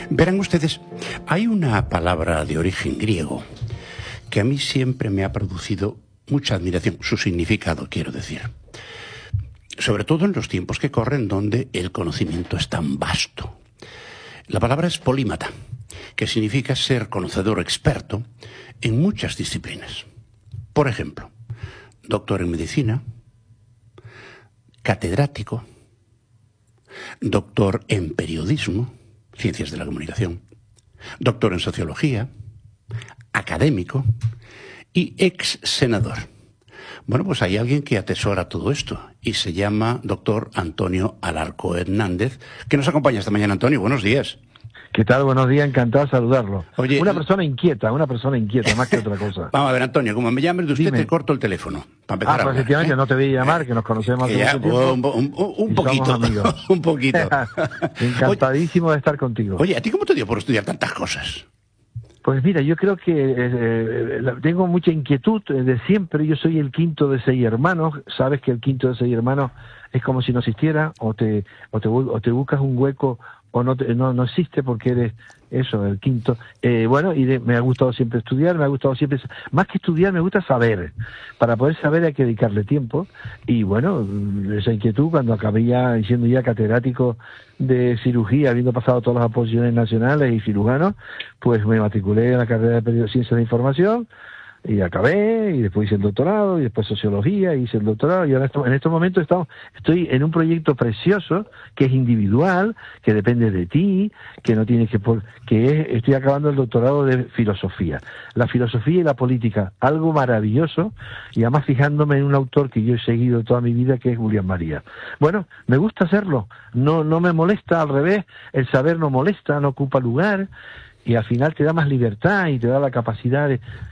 Verán ustedes, hay una palabra de origen griego que a mí siempre me ha producido mucha admiración, su significado, quiero decir. Sobre todo en los tiempos que corren donde el conocimiento es tan vasto. La palabra es polímata, que significa ser conocedor experto en muchas disciplinas. Por ejemplo, doctor en medicina, catedrático, doctor en periodismo, ciencias de la comunicación, doctor en sociología, académico y ex senador. Bueno, pues hay alguien que atesora todo esto y se llama doctor Antonio Alarco Hernández, que nos acompaña esta mañana. Antonio, buenos días. ¿Qué tal? Buenos días, encantado de saludarlo. Oye, una persona inquieta, más que otra cosa. Vamos a ver, Antonio, como me llames de usted, Dime. Te corto el teléfono. Para empezar a hablar, efectivamente, no te voy a llamar, que nos conocemos hace mucho tiempo. Un poquito, un poquito. Encantadísimo de estar contigo. Oye, ¿a ti cómo te dio por estudiar tantas cosas? Pues mira, yo creo que tengo mucha inquietud de siempre. Yo soy el quinto de 6 hermanos. Sabes que el quinto de 6 hermanos es como si no existiera, o te buscas un hueco o no existe porque eres eso, el quinto. Me ha gustado siempre estudiar, más que estudiar, me gusta saber. Para poder saber hay que dedicarle tiempo. Y bueno, esa inquietud, cuando acabé siendo ya catedrático de cirugía, habiendo pasado todas las oposiciones nacionales y cirujanos, pues me matriculé en la carrera de Ciencias de Información, y acabé, y después hice el doctorado, y después sociología, y hice el doctorado, y ahora en estos momentos estoy en un proyecto precioso, que es individual, que depende de ti, que no tienes estoy acabando el doctorado de filosofía. La filosofía y la política, algo maravilloso, y además fijándome en un autor que yo he seguido toda mi vida, que es Julián María. Bueno, me gusta hacerlo, no me molesta, al revés, el saber no molesta, no ocupa lugar, y al final te da más libertad y te da la capacidad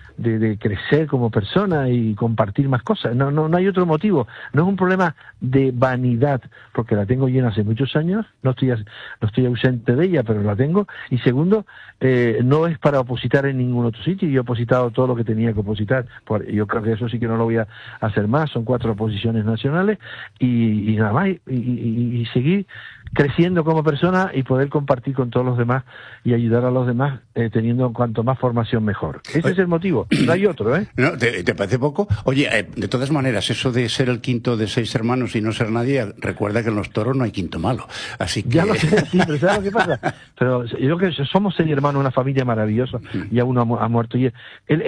de crecer como persona y compartir más cosas. No hay otro motivo. No es un problema de vanidad, porque la tengo llena hace muchos años, no estoy ausente de ella, pero la tengo. Y segundo, no es para opositar en ningún otro sitio. Yo he opositado todo lo que tenía que opositar. Yo creo que eso sí que no lo voy a hacer más. Son 4 oposiciones nacionales y nada más. Y seguir creciendo como persona y poder compartir con todos los demás y ayudar a los demás, teniendo cuanto más formación mejor. Ese es el motivo. No hay otro, ¿eh? ¿No? ¿Te parece poco? Oye, de todas maneras, eso de ser el quinto de 6 hermanos y no ser nadie, recuerda que en los toros no hay quinto malo. Así que... Ya lo sé, sí, pero ¿sabes lo que pasa? Pero yo creo que somos 6 hermanos, una familia maravillosa, ya uno ha muerto. Y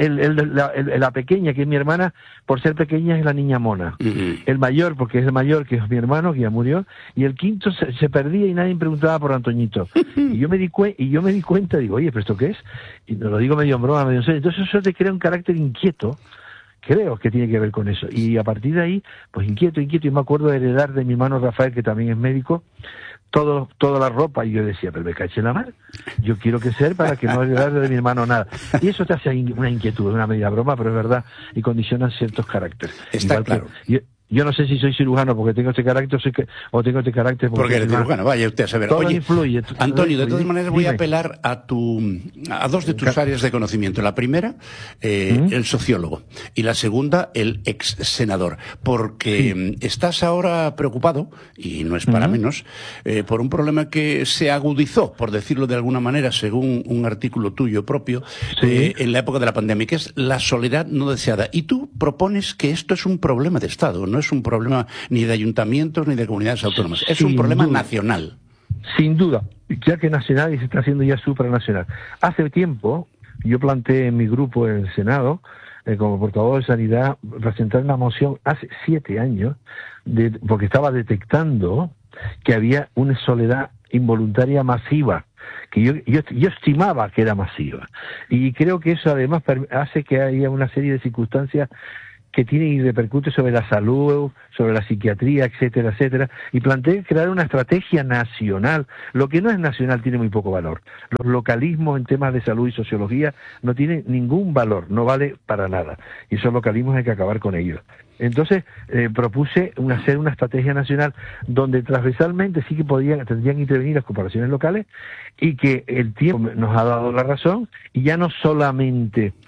la pequeña, que es mi hermana, por ser pequeña es la niña mona. El mayor, porque es el mayor, que es mi hermano, que ya murió, y el quinto se perdía y nadie me preguntaba por Antoñito. Y yo me di cuenta, digo, oye, ¿pero esto qué es? Y no lo digo medio en broma, medio en serio. Entonces eso te crea un carácter inquieto, creo que tiene que ver con eso. Y a partir de ahí, pues inquieto, y me acuerdo de heredar de mi hermano Rafael, que también es médico, toda la ropa, y yo decía, pero me caché en la mar, yo quiero que ser para que no heredar de mi hermano nada. Y eso te hace una inquietud, una media broma, pero es verdad, y condiciona ciertos caracteres. Está igual claro. Yo no sé si soy cirujano porque tengo este carácter, o tengo este carácter porque eres cirujano, vaya usted a saber. Todo Oye, influye. Antonio, de todas maneras voy a apelar a 2 de tus áreas de conocimiento. La primera, el sociólogo, y la segunda, el ex senador, porque estás ahora preocupado, y no es para menos, por un problema que se agudizó, por decirlo de alguna manera, según un artículo tuyo propio, en la época de la pandemia, que es la soledad no deseada. Y tú propones que esto es un problema de Estado, no es un problema ni de ayuntamientos ni de comunidades autónomas, es un problema nacional. Sin duda, ya que nacional y se está haciendo ya supranacional. Hace tiempo yo planteé en mi grupo en el Senado, como portavoz de Sanidad, presentar una moción hace 7 años, porque estaba detectando que había una soledad involuntaria masiva, que yo estimaba que era masiva. Y creo que eso además hace que haya una serie de circunstancias que tiene y repercute sobre la salud, sobre la psiquiatría, etcétera, etcétera, y planteé crear una estrategia nacional. Lo que no es nacional tiene muy poco valor. Los localismos en temas de salud y sociología no tienen ningún valor, no vale para nada. Y esos localismos hay que acabar con ellos. Entonces propuse hacer una estrategia nacional donde transversalmente sí que tendrían que intervenir las corporaciones locales, y que el tiempo nos ha dado la razón, y ya no solamente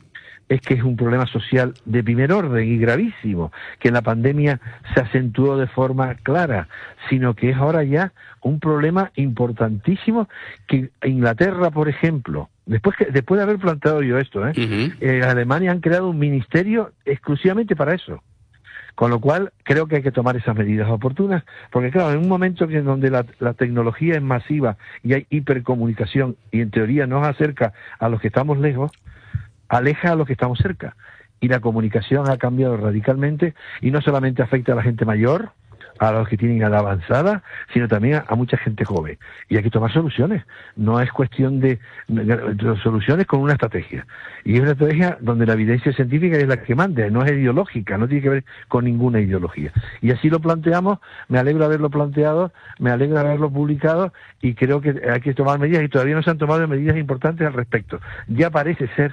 es que es un problema social de primer orden y gravísimo, que en la pandemia se acentuó de forma clara, sino que es ahora ya un problema importantísimo que Inglaterra, por ejemplo, después de haber planteado yo esto, en Alemania han creado un ministerio exclusivamente para eso. Con lo cual, creo que hay que tomar esas medidas oportunas, porque claro, en un momento en donde la tecnología es masiva y hay hipercomunicación y en teoría nos acerca a los que estamos lejos, aleja a los que estamos cerca. Y la comunicación ha cambiado radicalmente y no solamente afecta a la gente mayor, a los que tienen edad avanzada, sino también a mucha gente joven. Y hay que tomar soluciones. No es cuestión de soluciones con una estrategia. Y es una estrategia donde la evidencia científica es la que manda, no es ideológica, no tiene que ver con ninguna ideología. Y así lo planteamos, me alegro de haberlo planteado, me alegro de haberlo publicado y creo que hay que tomar medidas y todavía no se han tomado medidas importantes al respecto. Ya parece ser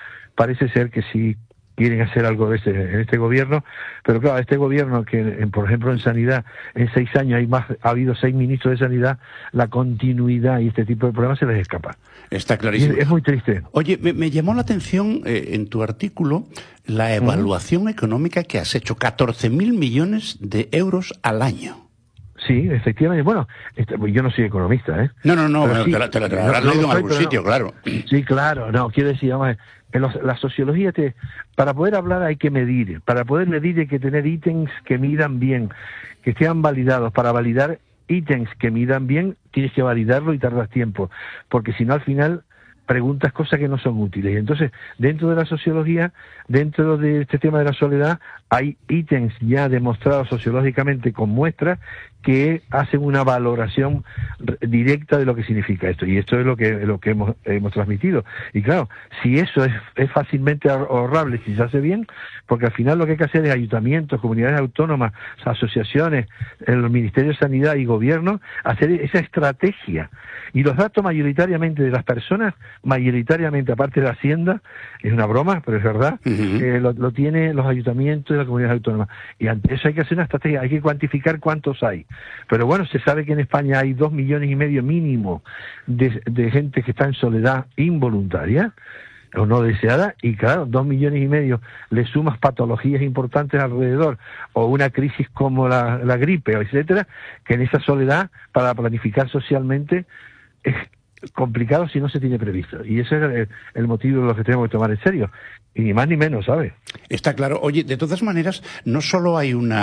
que sí quieren hacer algo en este gobierno, pero claro, este gobierno que, por ejemplo, en sanidad, en 6 años ha habido 6 ministros de sanidad, la continuidad y este tipo de problemas se les escapa. Está clarísimo. Es muy triste. Oye, me llamó la atención en tu artículo la evaluación económica que has hecho, 14.000 millones de euros al año. Sí, efectivamente. Bueno, yo no soy economista, ¿eh? No, sí, te lo habrás leído en algún sitio, claro. Sí, claro. No, quiero decir, vamos, la sociología, para poder hablar hay que medir. Para poder medir hay que tener ítems que midan bien, que sean validados. Para validar ítems que midan bien, tienes que validarlo y tardas tiempo. Porque si no, al final preguntas cosas que no son útiles. Y entonces, dentro de la sociología, dentro de este tema de la soledad, hay ítems ya demostrados sociológicamente con muestras que hacen una valoración directa de lo que significa esto. Y esto es lo que hemos transmitido. Y claro, si eso es fácilmente ahorrable, si se hace bien, porque al final lo que hay que hacer es ayuntamientos, comunidades autónomas, asociaciones, los ministerios de sanidad y gobierno, hacer esa estrategia. Y los datos mayoritariamente de las personas, mayoritariamente, aparte de la Hacienda, es una broma, pero es verdad, lo tienen los ayuntamientos y las comunidades autónomas. Y ante eso hay que hacer una estrategia, hay que cuantificar cuántos hay. Pero bueno, se sabe que en España hay 2,5 millones mínimo de gente que está en soledad involuntaria o no deseada, y claro, 2,5 millones le sumas patologías importantes alrededor, o una crisis como la gripe, etcétera, que en esa soledad, para planificar socialmente, es complicado si no se tiene previsto. Y ese es el motivo de lo que tenemos que tomar en serio. Y ni más ni menos, ¿sabes? Está claro. Oye, de todas maneras, no solo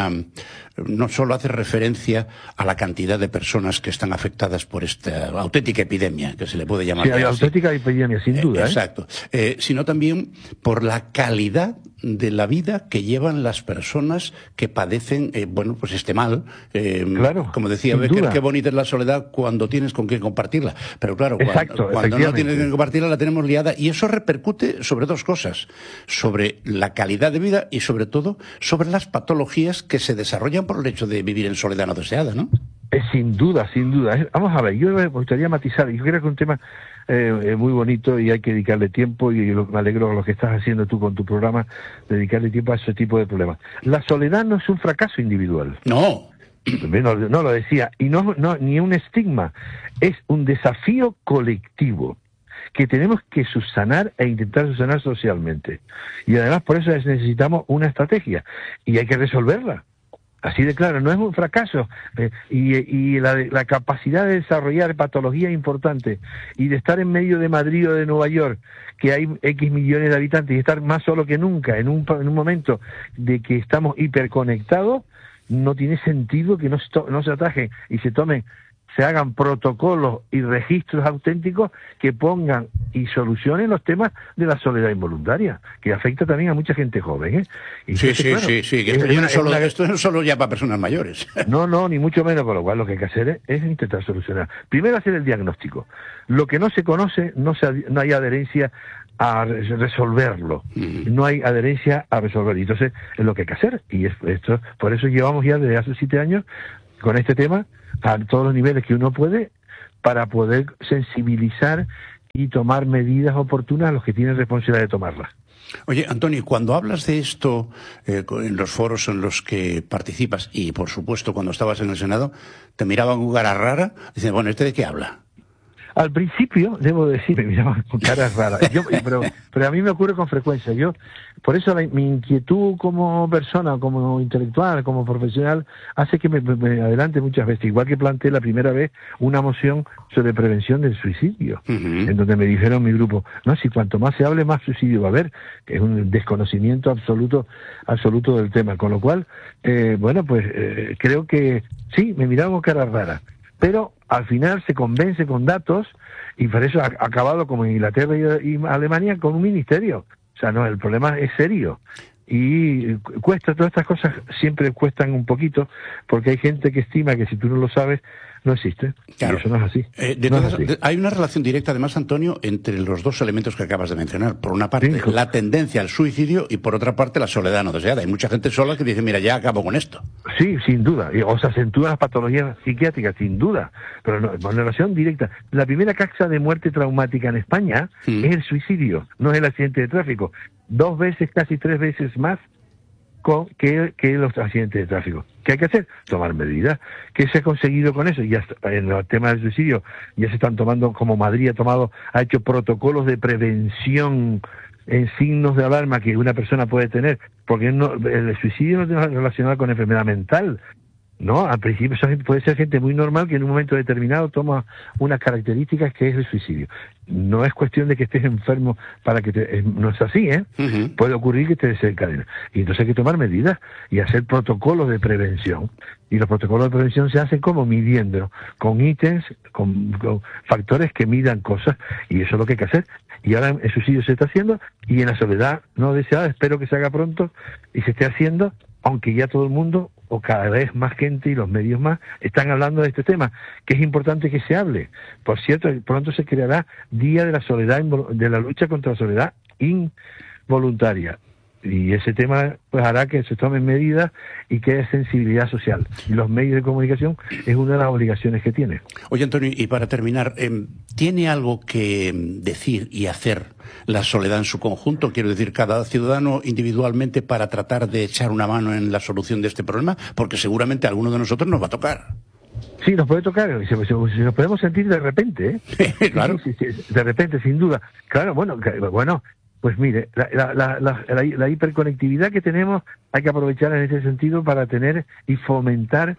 hace referencia a la cantidad de personas que están afectadas por esta auténtica epidemia, que se le puede llamar. Sí, hay auténtica epidemia, sin duda. Exacto. Sino también por la calidad de la vida que llevan las personas que padecen, pues este mal. Claro. Como decía Becker, qué bonita es la soledad cuando tienes con quién compartirla. Pero claro, cuando no tienes con quién compartirla, la tenemos liada. Y eso repercute sobre 2 cosas. Sobre la calidad de vida y, sobre todo, sobre las patologías que se desarrollan por el hecho de vivir en soledad no deseada, ¿no? Sin duda, sin duda. Vamos a ver, yo me gustaría matizar. Yo creo que es un tema muy bonito y hay que dedicarle tiempo, y me alegro de lo que estás haciendo tú con tu programa, dedicarle tiempo a ese tipo de problemas. La soledad no es un fracaso individual. No. No lo decía. Y no ni un estigma. Es un desafío colectivo que tenemos que subsanar e intentar subsanar socialmente. Y además por eso necesitamos una estrategia y hay que resolverla. Así de claro, no es un fracaso. Y la capacidad de desarrollar patologías importantes y de estar en medio de Madrid o de Nueva York, que hay X millones de habitantes, y estar más solo que nunca en un momento de que estamos hiperconectados, no tiene sentido que no se atajen y se hagan protocolos y registros auténticos que pongan y solucionen los temas de la soledad involuntaria, que afecta también a mucha gente joven, ¿eh? Y sí. Que esto no es solo ya para personas mayores. No, ni mucho menos, con lo cual lo que hay que hacer es intentar solucionar. Primero hacer el diagnóstico. Lo que no se conoce, no hay adherencia a resolverlo. No hay adherencia a resolverlo. Y entonces es lo que hay que hacer. Y esto, por eso llevamos ya desde hace 7 años con este tema a todos los niveles que uno puede, para poder sensibilizar y tomar medidas oportunas a los que tienen responsabilidad de tomarlas. Oye, Antonio, cuando hablas de esto en los foros en los que participas, y por supuesto cuando estabas en el Senado, te miraban con cara rara, dicen, bueno, ¿este de qué habla? Al principio, debo decir, me miraban con caras raras, pero a mí me ocurre con frecuencia. Por eso mi inquietud como persona, como intelectual, como profesional, hace que me adelante muchas veces. Igual que planteé la primera vez una moción sobre prevención del suicidio, en donde me dijeron mi grupo, no, si cuanto más se hable, más suicidio va a haber, que es un desconocimiento absoluto del tema. Con lo cual, creo que sí, me miraban con caras raras. Pero al final se convence con datos y por eso ha acabado como en Inglaterra y Alemania con un ministerio. O sea, no, el problema es serio. Y cuesta, todas estas cosas siempre cuestan un poquito porque hay gente que estima que si tú no lo sabes, no existe. Claro. Y eso no es así. Hay una relación directa, además, Antonio, entre los dos elementos que acabas de mencionar. Por una parte, la tendencia al suicidio y por otra parte, la soledad no deseada. Hay mucha gente sola que dice, mira, ya acabo con esto. Sí, sin duda. O se acentúan las patologías psiquiátricas, sin duda. Pero no, con relación directa. La primera causa de muerte traumática en España es el suicidio, no es el accidente de tráfico. 2 veces, casi 3 veces más que los accidentes de tráfico. ¿Qué hay que hacer? Tomar medidas. ¿Qué se ha conseguido con eso? Ya en el tema del suicidio ya se están tomando, como Madrid ha hecho protocolos de prevención en signos de alarma que una persona puede tener, porque el suicidio no está relacionado con enfermedad mental. No, al principio puede ser gente muy normal que en un momento determinado toma unas características que es el suicidio. No es cuestión de que estés enfermo para que no es así, ¿eh? Puede ocurrir que te desencadene. Y entonces hay que tomar medidas y hacer protocolos de prevención. Y los protocolos de prevención se hacen como midiendo, con ítems, con factores que midan cosas, y eso es lo que hay que hacer. Y ahora el suicidio se está haciendo, y en la soledad no deseada, espero que se haga pronto y se esté haciendo, aunque ya todo el mundo, o cada vez más gente y los medios más, están hablando de este tema, que es importante que se hable. Por cierto, pronto se creará Día de la Soledad, de la lucha contra la soledad involuntaria. Y ese tema pues hará que se tomen medidas y que haya sensibilidad social. Y los medios de comunicación es una de las obligaciones que tiene. Oye, Antonio, y para terminar, ¿tiene algo que decir y hacer la soledad en su conjunto? Quiero decir, cada ciudadano individualmente para tratar de echar una mano en la solución de este problema, porque seguramente a alguno de nosotros nos va a tocar. Sí, nos puede tocar, si nos podemos sentir de repente, ¿eh? Claro. Sí, de repente, sin duda. Claro, bueno, pues mire, la hiperconectividad que tenemos hay que aprovechar en ese sentido para tener y fomentar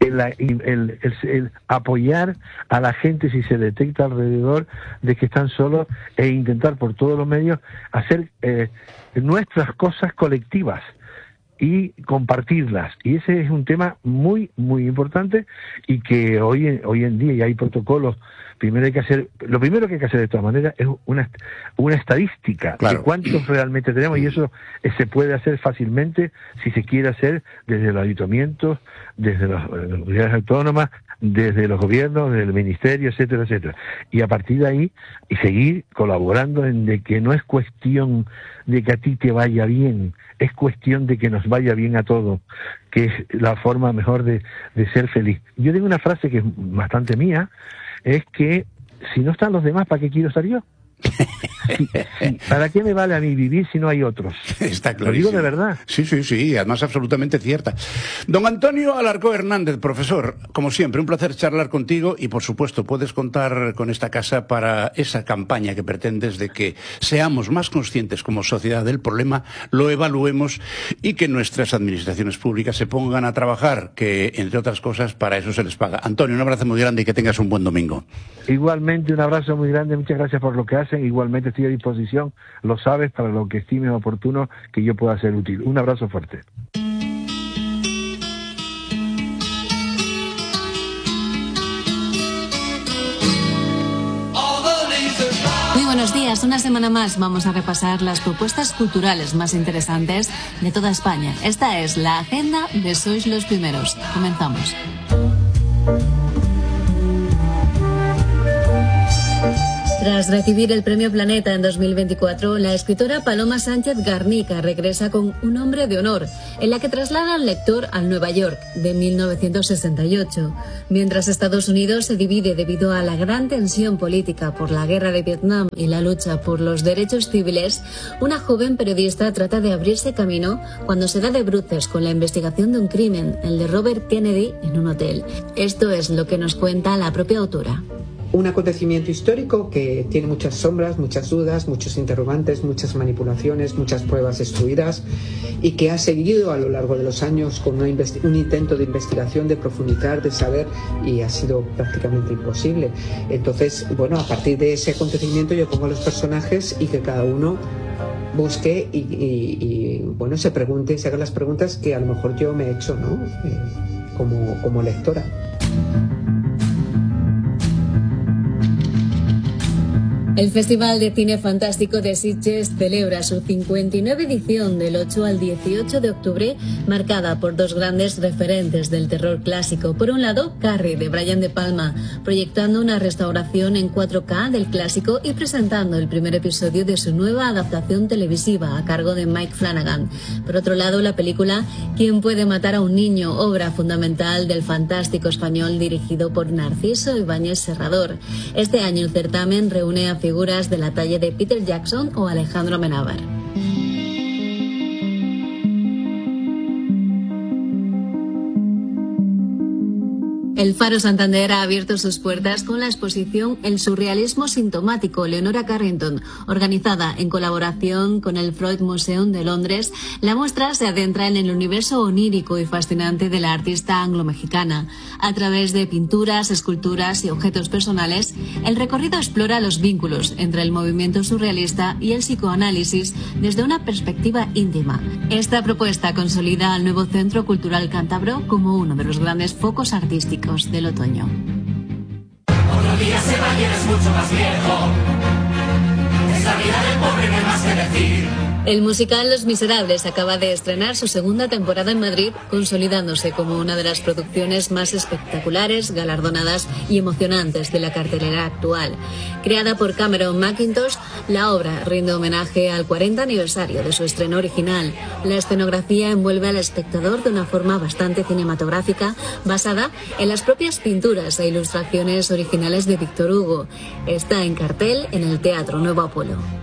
el apoyar a la gente si se detecta alrededor de que están solos e intentar por todos los medios hacer nuestras cosas colectivas y compartirlas. Y ese es un tema muy, muy importante y que hoy en día ya hay protocolos. Lo primero que hay que hacer de todas maneras es una estadística de cuántos realmente tenemos, y eso se puede hacer fácilmente si se quiere hacer desde los ayuntamientos, desde las unidades autónomas, desde los gobiernos, desde el ministerio, etcétera, etcétera. Y a partir de ahí, y seguir colaborando en de que no es cuestión de que a ti te vaya bien, es cuestión de que nos vaya bien a todos, que es la forma mejor de ser feliz. Yo tengo una frase que es bastante mía, es que si no están los demás, ¿para qué quiero estar yo? ¿Para qué me vale a mí vivir si no hay otros? Está clarísimo. Lo digo de verdad. Sí, además absolutamente cierta. Don Antonio Alarcó Hernández, profesor, como siempre, un placer charlar contigo y, por supuesto, puedes contar con esta casa para esa campaña que pretendes de que seamos más conscientes como sociedad del problema, lo evaluemos y que nuestras administraciones públicas se pongan a trabajar, que, entre otras cosas, para eso se les paga. Antonio, un abrazo muy grande y que tengas un buen domingo. Igualmente, un abrazo muy grande, muchas gracias por lo que haces. Igualmente estoy a disposición, lo sabes, para lo que estimes oportuno que yo pueda ser útil. Un abrazo fuerte. Muy buenos días, una semana más vamos a repasar las propuestas culturales más interesantes de toda España. Esta es la agenda de Sois los Primeros. Comenzamos. Tras recibir el Premio Planeta en 2024, la escritora Paloma Sánchez Garnica regresa con Un hombre de honor, en la que traslada al lector al Nueva York de 1968. Mientras Estados Unidos se divide debido a la gran tensión política por la guerra de Vietnam y la lucha por los derechos civiles, una joven periodista trata de abrirse camino cuando se da de bruces con la investigación de un crimen, el de Robert Kennedy, en un hotel. Esto es lo que nos cuenta la propia autora. un acontecimiento histórico que tiene muchas sombras, muchas dudas, muchos interrogantes, muchas manipulaciones, muchas pruebas destruidas y que ha seguido a lo largo de los años con un intento de investigación, de profundizar, de saber, y ha sido prácticamente imposible. Entonces, bueno, a partir de ese acontecimiento yo pongo a los personajes y que cada uno busque y bueno, se pregunte, se haga las preguntas que a lo mejor yo me he hecho, ¿no? Como lectora. El Festival de Cine Fantástico de Sitges celebra su 59 edición del 8 al 18 de octubre, marcada por dos grandes referentes del terror clásico. Por un lado, Carrie, de Brian De Palma, proyectando una restauración en 4K del clásico y presentando el primer episodio de su nueva adaptación televisiva a cargo de Mike Flanagan. Por otro lado, la película ¿Quién puede matar a un niño?, obra fundamental del fantástico español dirigido por Narciso Ibáñez Serrador. Este año el certamen reúne a figuras de la talla de Peter Jackson o Alejandro Amenábar. El Faro Santander ha abierto sus puertas con la exposición El surrealismo sintomático, Leonora Carrington, organizada en colaboración con el Freud Museum de Londres. La muestra se adentra en el universo onírico y fascinante de la artista anglo-mexicana. A través de pinturas, esculturas y objetos personales, el recorrido explora los vínculos entre el movimiento surrealista y el psicoanálisis desde una perspectiva íntima. Esta propuesta consolida al nuevo Centro Cultural Cántabro como uno de los grandes focos artísticos del otoño. Otro día se va y eres mucho más viejo. Es la vida del pobre, no hay más que decir. El musical Los Miserables acaba de estrenar su segunda temporada en Madrid, consolidándose como una de las producciones más espectaculares, galardonadas y emocionantes de la cartelera actual. Creada por Cameron Mackintosh, la obra rinde homenaje al 40 aniversario de su estreno original. La escenografía envuelve al espectador de una forma bastante cinematográfica, basada en las propias pinturas e ilustraciones originales de Víctor Hugo. Está en cartel en el Teatro Nuevo Apolo.